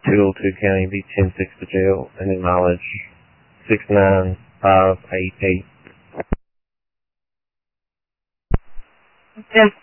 202 County, be 10-6 to jail, and then mileage 69588. Yes.